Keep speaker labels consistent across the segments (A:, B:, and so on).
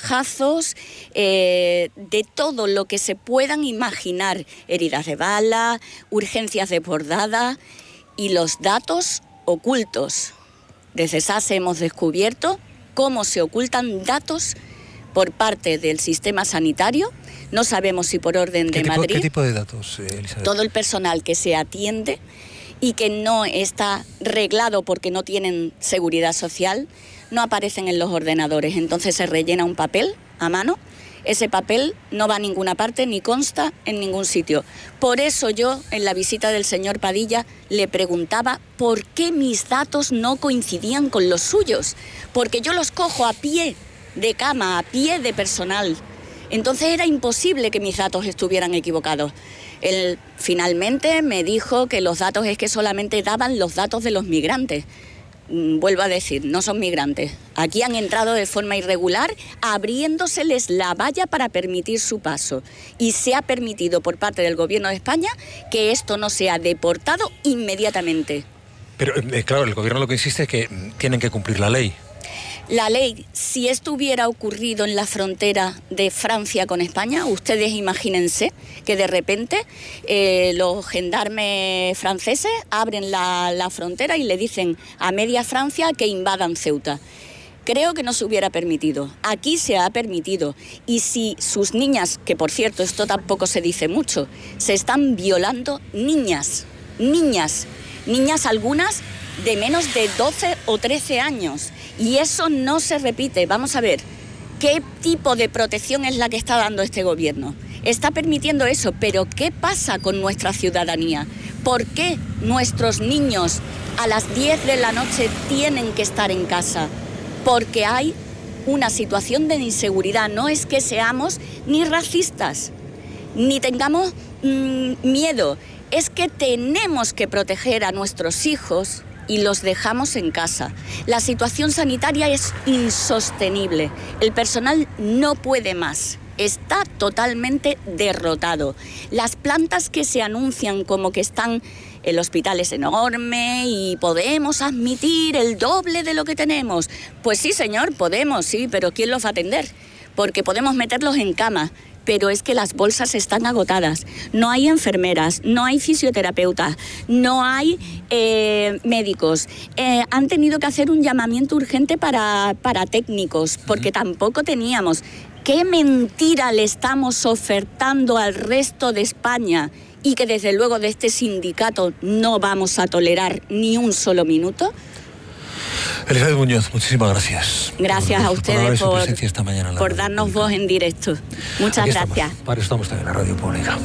A: navajazos, de todo lo que se puedan imaginar, heridas de bala, urgencias desbordadas y los datos ocultos. Desde SASE hemos descubierto cómo se ocultan datos por parte del sistema sanitario. No sabemos si por orden de Madrid.
B: ¿Qué tipo de datos, Elizabeth?
A: Todo el personal que se atiende y que no está reglado porque no tienen seguridad social, no aparecen en los ordenadores. Entonces se rellena un papel a mano. Ese papel no va a ninguna parte ni consta en ningún sitio. Por eso yo, en la visita del señor Padilla, le preguntaba por qué mis datos no coincidían con los suyos. Porque yo los cojo a pie de cama, a pie de personal. Entonces era imposible que mis datos estuvieran equivocados. Él finalmente me dijo que los datos es que solamente daban los datos de los migrantes. Vuelvo a decir, no son migrantes. Aquí han entrado de forma irregular, abriéndoseles la valla para permitir su paso. Y se ha permitido por parte del Gobierno de España que esto no sea deportado inmediatamente.
B: Pero, claro, el Gobierno lo que insiste es que tienen que cumplir la ley.
A: La ley, si esto hubiera ocurrido en la frontera de Francia con España, ustedes imagínense que de repente los gendarmes franceses abren la frontera y le dicen a media Francia que invadan Ceuta. Creo que no se hubiera permitido. Aquí se ha permitido. Y si sus niñas, que por cierto esto tampoco se dice mucho, se están violando niñas algunas de menos de 12 o 13 años. Y eso no se repite. Vamos a ver, ¿qué tipo de protección es la que está dando este gobierno? Está permitiendo eso, pero ¿qué pasa con nuestra ciudadanía? ¿Por qué nuestros niños a las 10 de la noche tienen que estar en casa? Porque hay una situación de inseguridad. No es que seamos ni racistas, ni tengamos miedo. Es que tenemos que proteger a nuestros hijos y los dejamos en casa. La situación sanitaria es insostenible. El personal no puede más. Está totalmente derrotado. Las plantas que se anuncian como que están... El hospital es enorme y podemos admitir el doble de lo que tenemos. Pues sí, señor, podemos, sí, pero ¿quién los va a atender? Porque podemos meterlos en cama, pero es que las bolsas están agotadas. No hay enfermeras, no hay fisioterapeutas, no hay médicos. Han tenido que hacer un llamamiento urgente para técnicos, porque tampoco teníamos. ¿Qué mentira le estamos ofertando al resto de España? Y que desde luego de este sindicato no vamos a tolerar ni un solo minuto.
B: Elizabeth Muñoz, muchísimas gracias.
A: Gracias a ustedes por darnos voz en directo. Muchas gracias.
B: Para eso estamos también en la radio pública.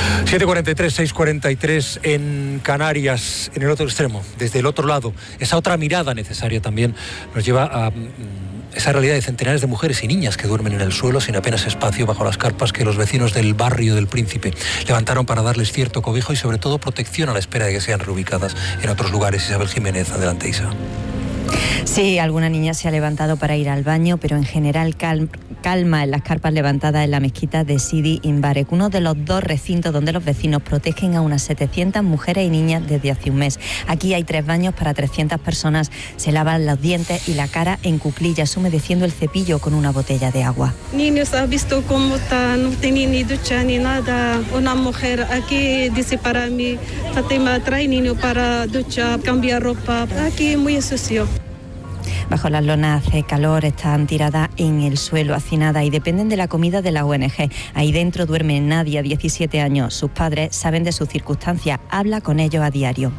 B: 7:43, 6:43 en Canarias, en el otro extremo, desde el otro lado. Esa otra mirada necesaria también nos lleva a esa realidad de centenares de mujeres y niñas que duermen en el suelo sin apenas espacio bajo las carpas que los vecinos del barrio del Príncipe levantaron para darles cierto cobijo y sobre todo protección a la espera de que sean reubicadas en otros lugares. Isabel Jiménez, adelante, Isa.
C: Sí, alguna niña se ha levantado para ir al baño, pero en general calma en las carpas levantadas en la mezquita de Sidi Imbarek, uno de los dos recintos donde los vecinos protegen a unas 700 mujeres y niñas desde hace un mes. Aquí hay 3 baños para 300 personas. Se lavan los dientes y la cara en cuclillas, humedeciendo el cepillo con una botella de agua.
D: Niños, ¿has visto cómo está? No tenía ni ducha ni nada. Una mujer aquí dice para mí, Fátima, trae niño para ducha, cambiar ropa. Aquí muy sucio.
C: Bajo las lonas hace calor, están tiradas en el suelo, hacinadas y dependen de la comida de la ONG. Ahí dentro duerme Nadia, 17 años. Sus padres saben de sus circunstancias, habla con ellos a diario.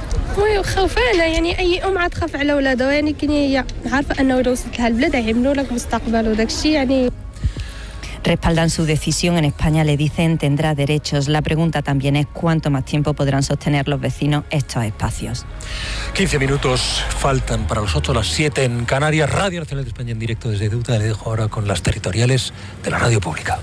C: Respaldan su decisión. En España le dicen tendrá derechos. La pregunta también es cuánto más tiempo podrán sostener los vecinos estos espacios.
B: 15 minutos faltan para los 8, las 7 en Canarias. Radio Nacional de España en directo desde Ceuta. Le dejo ahora con las territoriales de la radio pública.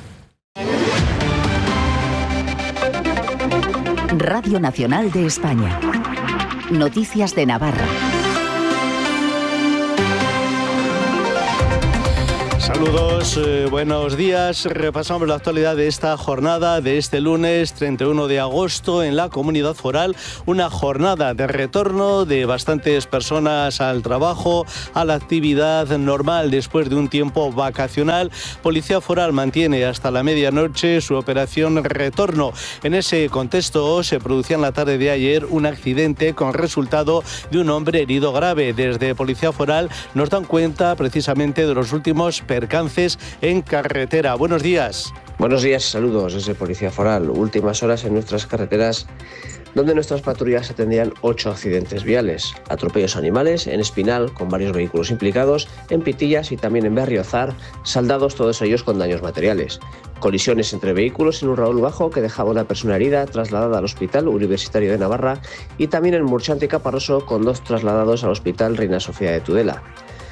E: Radio Nacional de España. Noticias de Navarra.
F: Saludos, buenos días. Repasamos la actualidad de esta jornada de este lunes 31 de agosto en la Comunidad Foral. Una jornada de retorno de bastantes personas al trabajo, a la actividad normal después de un tiempo vacacional. Policía Foral mantiene hasta la medianoche su operación retorno. En ese contexto se producía en la tarde de ayer un accidente con resultado de un hombre herido grave. Desde Policía Foral nos dan cuenta precisamente de los últimos percances en carretera. Buenos días.
G: Buenos días, saludos desde Policía Foral. Últimas horas en nuestras carreteras, donde nuestras patrullas atendían 8 accidentes viales. Atropellos animales en Espinal, con varios vehículos implicados, en Pitillas y también en Berriozar, saldados todos ellos con daños materiales. Colisiones entre vehículos en un Raúl Bajo que dejaba una persona herida trasladada al Hospital Universitario de Navarra, y también en Murchante y Caparroso, con 2 trasladados al Hospital Reina Sofía de Tudela.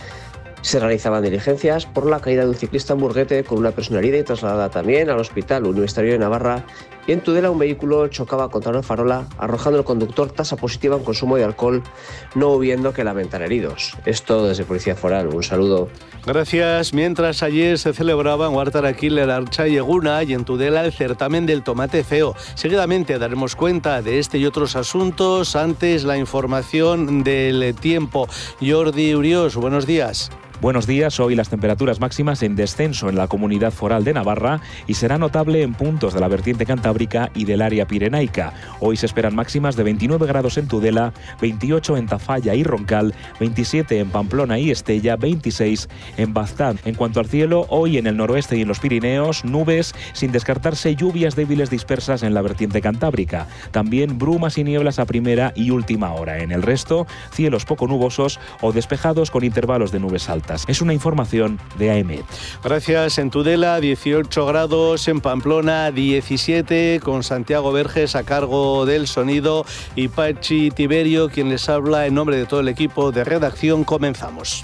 G: Se realizaban diligencias por la caída de un ciclista en Burguete con una persona herida y trasladada también al Hospital Universitario de Navarra, y en Tudela un vehículo chocaba contra una farola, arrojando al conductor tasa positiva en consumo de alcohol, no hubiendo que lamentar heridos. Esto desde Policía Foral. Un saludo.
F: Gracias. Mientras ayer se celebraba en Huartaraquil, el Archa y Eguna, y en Tudela el certamen del tomate feo. Seguidamente daremos cuenta de este y otros asuntos. Antes, la información del tiempo. Jordi Uriós, buenos días.
H: Buenos días. Hoy las temperaturas máximas en descenso en la Comunidad Foral de Navarra y será notable en puntos de la vertiente cantábrica y del área pirenaica. Hoy se esperan máximas de 29 grados en Tudela, 28 en Tafalla y Roncal, 27 en Pamplona y Estella, 26 en Baztán. En cuanto al cielo, hoy en el noroeste y en los Pirineos, nubes, sin descartarse lluvias débiles dispersas en la vertiente cantábrica. También brumas y nieblas a primera y última hora. En el resto, cielos poco nubosos o despejados con intervalos de nubes altas. Es una información de AEMET.
F: Gracias. En Tudela, 18 grados, en Pamplona, 17, con Santiago Verges a cargo del sonido y Pachi Tiberio, quien les habla en nombre de todo el equipo de redacción. Comenzamos.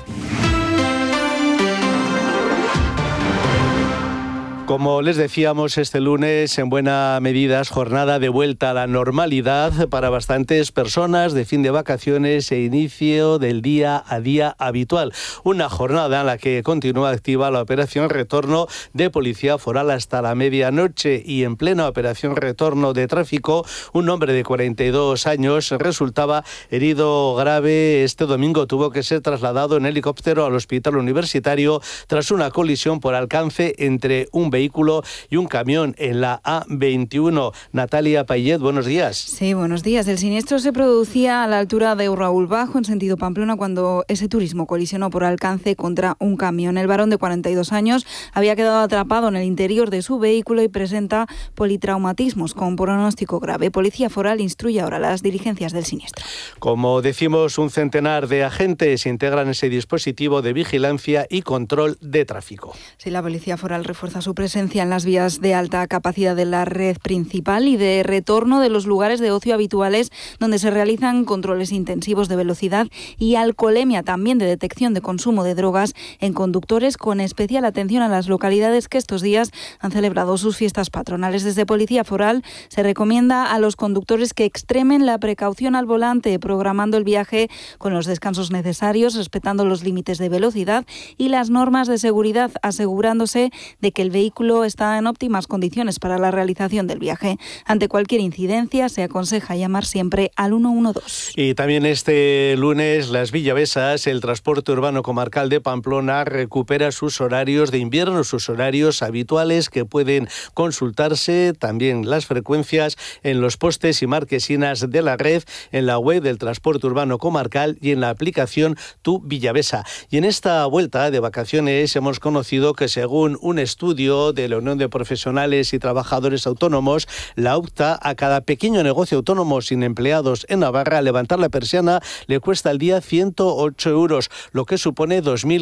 F: Como les decíamos, este lunes en buena medida es jornada de vuelta a la normalidad para bastantes personas, de fin de vacaciones e inicio del día a día habitual. Una jornada en la que continúa activa la operación retorno de Policía Foral hasta la medianoche, y en plena operación retorno de tráfico, un hombre de 42 años resultaba herido grave. Este domingo tuvo que ser trasladado en helicóptero al Hospital Universitario tras una colisión por alcance entre un vehículo y un camión en la A21. Natalia Payet, buenos días.
I: Sí, buenos días. El siniestro se producía a la altura de Urraúl Bajo, en sentido Pamplona, cuando ese turismo colisionó por alcance contra un camión. El varón de 42 años había quedado atrapado en el interior de su vehículo y presenta politraumatismos con pronóstico grave. Policía Foral instruye ahora las diligencias del siniestro.
F: Como decimos, un centenar de agentes integran ese dispositivo de vigilancia y control de tráfico.
I: Sí, la Policía Foral refuerza su presencia en las vías de alta capacidad de la red principal y de retorno de los lugares de ocio habituales, donde se realizan controles intensivos de velocidad y alcoholemia, también de detección de consumo de drogas en conductores, con especial atención a las localidades que estos días han celebrado sus fiestas patronales. Desde Policía Foral se recomienda a los conductores que extremen la precaución al volante, programando el viaje con los descansos necesarios, respetando los límites de velocidad y las normas de seguridad, asegurándose de que el vehículo está en óptimas condiciones para la realización del viaje. Ante cualquier incidencia se aconseja llamar siempre al 112.
F: Y también este lunes Las Villavesas, el transporte urbano comarcal de Pamplona, recupera sus horarios de invierno, sus horarios habituales, que pueden consultarse también las frecuencias en los postes y marquesinas de la red, en la web del transporte urbano comarcal y en la aplicación Tu Villavesa. Y en esta vuelta de vacaciones hemos conocido que, según un estudio de la Unión de Profesionales y Trabajadores Autónomos, la UPTA, a cada pequeño negocio autónomo sin empleados en Navarra, levantar la persiana le cuesta al día 108 euros, lo que supone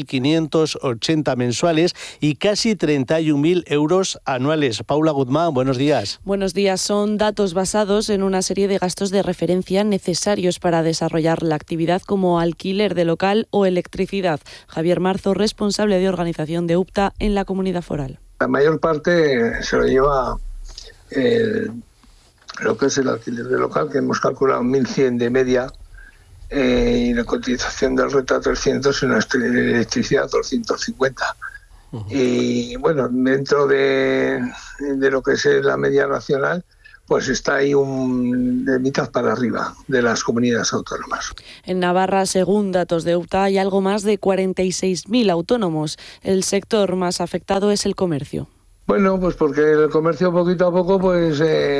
F: 2.580 mensuales y casi 31.000 euros anuales. Paula Guzmán, buenos días.
J: Buenos días. Son datos basados en una serie de gastos de referencia necesarios para desarrollar la actividad, como alquiler de local o electricidad. Javier Marzo, responsable de organización de UPTA en la Comunidad Foral.
K: La mayor parte se lo lleva lo que es el alquiler de local, que hemos calculado 1.100 de media, y la cotización del renta 300 y una electricidad 250. Y bueno, dentro de lo que es la media nacional, pues está ahí de mitad para arriba de las comunidades autónomas.
J: En Navarra, según datos de UPTA, hay algo más de 46.000 autónomos. El sector más afectado es el comercio.
K: Bueno, pues porque el comercio poquito a poco pues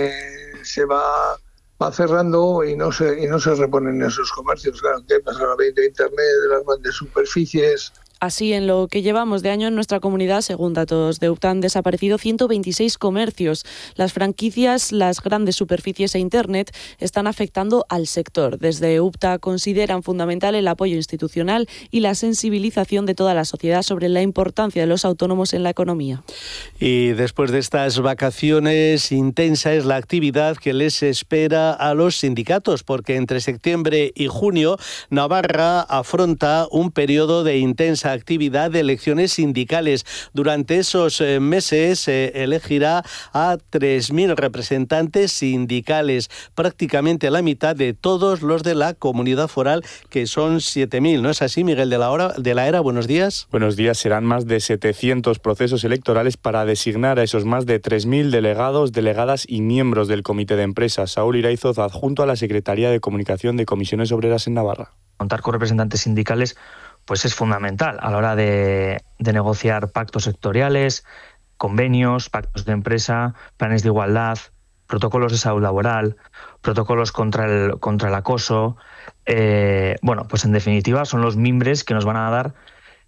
K: se va cerrando y no se reponen esos comercios. Claro, ¿qué pasa? La venta de Internet, de las grandes superficies.
J: Así, en lo que llevamos de año en nuestra comunidad, según datos de UPTA, han desaparecido 126 comercios. Las franquicias, las grandes superficies e Internet están afectando al sector. Desde UPTA consideran fundamental el apoyo institucional y la sensibilización de toda la sociedad sobre la importancia de los autónomos en la economía.
F: Y después de estas vacaciones, intensa es la actividad que les espera a los sindicatos, porque entre septiembre y junio Navarra afronta un periodo de intensa actividad de elecciones sindicales. Durante esos meses se elegirá a 3.000 representantes sindicales, prácticamente la mitad de todos los de la comunidad foral, que son 7.000. ¿No es así, Miguel de la Era? Buenos días.
L: Buenos días. Serán más de 700 procesos electorales para designar a esos más de 3.000 delegados, delegadas y miembros del comité de empresa. Saúl Iraizoz, adjunto a la Secretaría de Comunicación de Comisiones Obreras en Navarra.
M: Contar con representantes sindicales pues es fundamental a la hora de negociar pactos sectoriales, convenios, pactos de empresa, planes de igualdad, protocolos de salud laboral, protocolos contra el acoso. Pues en definitiva son los mimbres que nos van a dar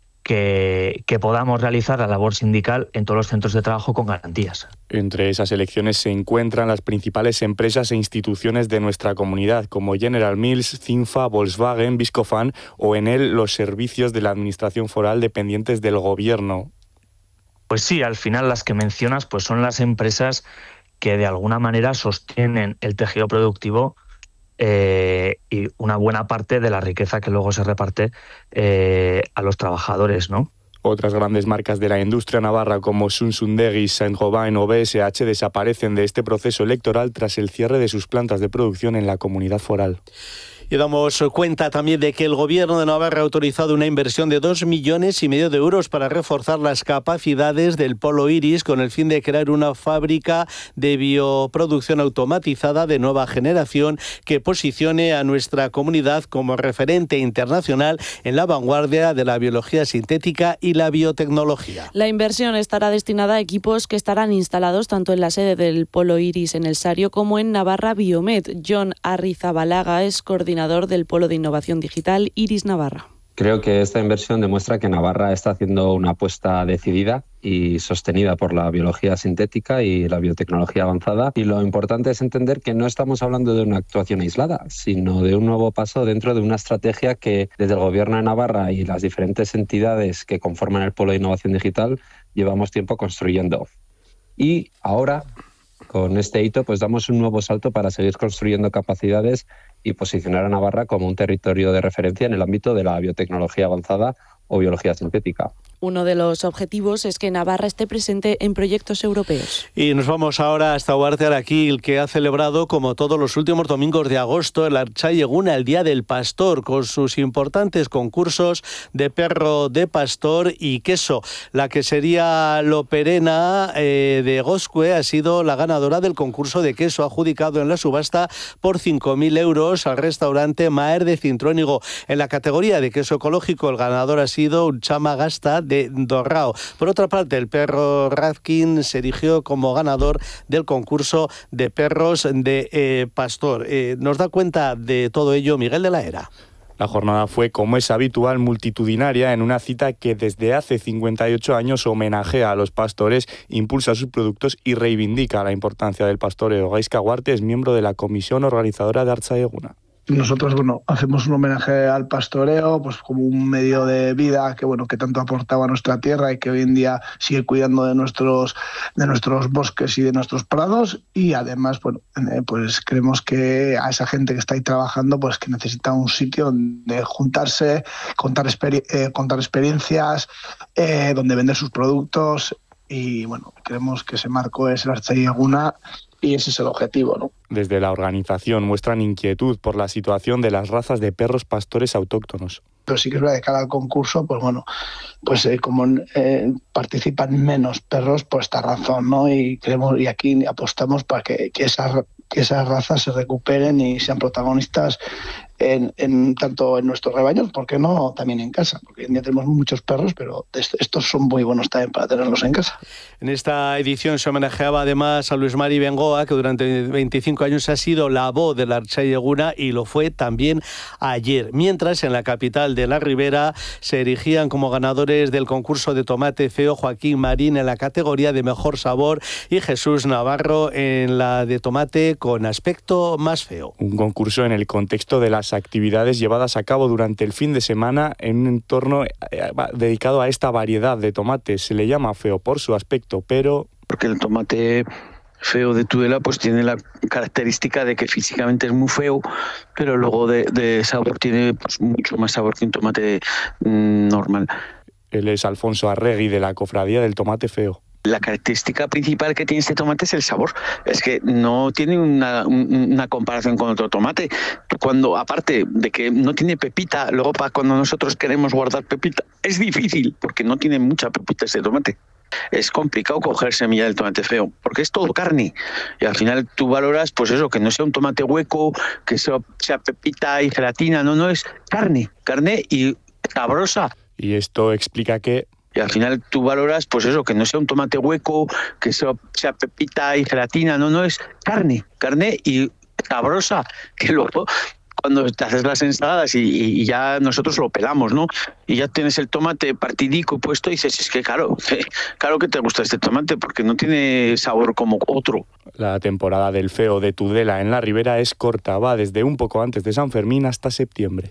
M: que podamos realizar la labor sindical en todos los centros de trabajo con garantías.
L: Entre esas elecciones se encuentran las principales empresas e instituciones de nuestra comunidad, como General Mills, Cinfa, Volkswagen, Viscofan o Enel, los servicios de la administración foral dependientes del gobierno.
M: Pues sí, al final las que mencionas pues son las empresas que de alguna manera sostienen el tejido productivo y una buena parte de la riqueza que luego se reparte a los trabajadores, ¿no?
L: Otras grandes marcas de la industria navarra como Sundegi, Saint-Gobain o BSH desaparecen de este proceso electoral tras el cierre de sus plantas de producción en la comunidad foral.
F: Y damos cuenta también de que el Gobierno de Navarra ha autorizado una inversión de 2,5 millones de euros para reforzar las capacidades del Polo Iris con el fin de crear una fábrica de bioproducción automatizada de nueva generación que posicione a nuestra comunidad como referente internacional en la vanguardia de la biología sintética y la biotecnología.
J: La inversión estará destinada a equipos que estarán instalados tanto en la sede del Polo Iris en El Sario como en Navarra Biomed. John Arrizabalaga es coordinador del Polo de Innovación Digital Iris Navarra.
N: Creo que esta inversión demuestra que Navarra está haciendo una apuesta decidida y sostenida por la biología sintética y la biotecnología avanzada. Y lo importante es entender que no estamos hablando de una actuación aislada, sino de un nuevo paso dentro de una estrategia que desde el Gobierno de Navarra y las diferentes entidades que conforman el Polo de Innovación Digital llevamos tiempo construyendo. Y ahora, con este hito, pues damos un nuevo salto para seguir construyendo capacidades y posicionar a Navarra como un territorio de referencia en el ámbito de la biotecnología avanzada o biología sintética.
J: Uno de los objetivos es que Navarra esté presente en proyectos europeos.
F: Y nos vamos ahora hasta Huarte Araquil, que ha celebrado, como todos los últimos domingos de agosto, el Artxai-Eguna, el Día del Pastor, con sus importantes concursos de perro de pastor y queso. La que sería Loperena de Goscue ha sido la ganadora del concurso de queso, adjudicado en la subasta por 5.000 euros al restaurante Maer de Cintrónigo. En la categoría de queso ecológico, el ganador ha sido un Chama Gasta de Dorrao. Por otra parte, el perro Radkin se erigió como ganador del concurso de perros de pastor. Nos da cuenta de todo ello Miguel de la Era.
L: La jornada fue, como es habitual, multitudinaria en una cita que desde hace 58 años homenajea a los pastores, impulsa sus productos y reivindica la importancia del pastoreo. Gaizka Huarte es miembro de la comisión organizadora de Artxai-Eguna.
O: Nosotros, hacemos un homenaje al pastoreo, pues como un medio de vida que tanto aportaba a nuestra tierra y que hoy en día sigue cuidando de nuestros bosques y de nuestros prados. Y además, pues creemos que a esa gente que está ahí trabajando, pues que necesita un sitio donde juntarse, contar experiencias, donde vender sus productos. Y creemos que ese marco es el Artxai-Eguna y ese es el objetivo, ¿no?
L: Desde la organización muestran inquietud por la situación de las razas de perros pastores autóctonos.
O: Pero sí que es verdad que cada concurso, pues bueno, pues como participan menos perros por esta razón, ¿no? Y aquí apostamos para que esas razas se recuperen y sean protagonistas tanto en nuestros rebaños, ¿por qué no? También en casa, porque hoy en día tenemos muchos perros, pero estos son muy buenos también para tenerlos en casa.
F: En esta edición se homenajeaba además a Luis Mari Bengoa, que durante 25 años ha sido la voz de la Artxai Eguna y lo fue también ayer. Mientras en la capital de la Ribera se erigían como ganadores del concurso de tomate feo Joaquín Marín en la categoría de mejor sabor y Jesús Navarro en la de tomate con aspecto más feo.
L: Un concurso en el contexto de las actividades llevadas a cabo durante el fin de semana en un entorno dedicado a esta variedad de tomates. Se le llama feo por su aspecto, pero...
P: Porque el tomate feo de Tudela pues tiene la característica de que físicamente es muy feo, pero luego de sabor tiene pues mucho más sabor que un tomate normal.
L: Él es Alfonso Arregui, de la Cofradía del Tomate Feo.
P: La característica principal que tiene este tomate es el sabor. Es que no tiene una comparación con otro tomate. Cuando, aparte de que no tiene pepita, luego para cuando nosotros queremos guardar pepita, es difícil porque no tiene mucha pepita este tomate. Es complicado coger semilla del tomate feo, porque es todo carne. Y al final tú valoras, pues eso, que no sea un tomate hueco, que sea pepita y gelatina. No, es carne y sabrosa.
L: Y esto explica que...
P: Y al final tú valoras, pues eso, que no sea un tomate hueco, que sea pepita y gelatina. No, es carne y sabrosa. Que luego, cuando te haces las ensaladas y ya nosotros lo pelamos, ¿no? Y ya tienes el tomate partidico puesto y dices, es que claro que te gusta este tomate porque no tiene sabor como otro.
L: La temporada del feo de Tudela en la Ribera es corta, va desde un poco antes de San Fermín hasta septiembre.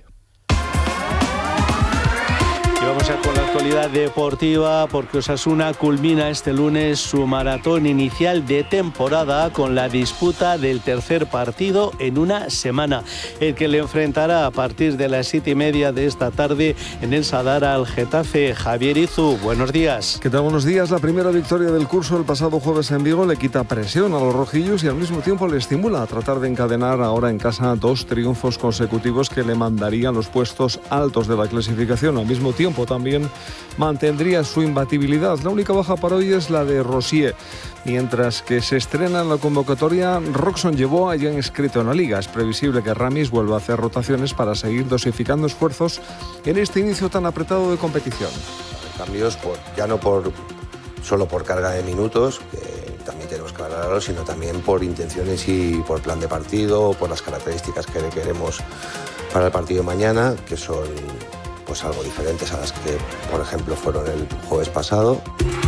F: Vamos a con la actualidad deportiva porque Osasuna culmina este lunes su maratón inicial de temporada con la disputa del tercer partido en una semana, el que le enfrentará a partir de las 7:30 de esta tarde en el Sadar al Getafe. Javier Izu, buenos días.
Q: ¿Qué tal? Buenos días. La primera victoria del curso el pasado jueves en Vigo le quita presión a los rojillos y al mismo tiempo le estimula a tratar de encadenar ahora en casa 2 triunfos consecutivos que le mandarían los puestos altos de la clasificación. Al mismo tiempo también mantendría su imbatibilidad. La única baja para hoy es la de Rosier. Mientras que se estrena en la convocatoria, Roxon Yeboah ya inscrito en la Liga. Es previsible que Ramis vuelva a hacer rotaciones para seguir dosificando esfuerzos en este inicio tan apretado de competición.
R: Cambios ya no solo por carga de minutos, que también tenemos que valorarlo, sino también por intenciones y por plan de partido, por las características que queremos para el partido de mañana, que son pues algo diferentes a las que, por ejemplo, fueron el jueves pasado.